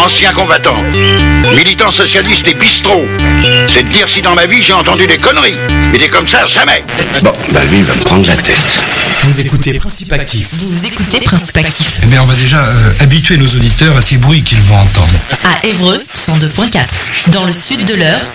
ancien combattant, militant socialiste et bistrot. C'est de dire si dans ma vie j'ai entendu des conneries. Mais des comme ça, jamais. Bon, bah lui, il va me prendre la tête. Vous écoutez Principe Actif. Vous écoutez Principe Actif. Eh bien, on va déjà habituer nos auditeurs à ces bruits qu'ils vont entendre. À Évreux, 102.4. Dans le sud de l'Eure,